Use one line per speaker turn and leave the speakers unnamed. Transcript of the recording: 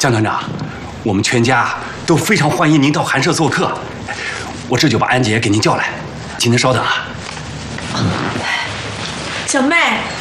江团长，我们全家都非常欢迎您到寒舍做客，我这就把安姐给您叫来，请您稍等啊。
小妹。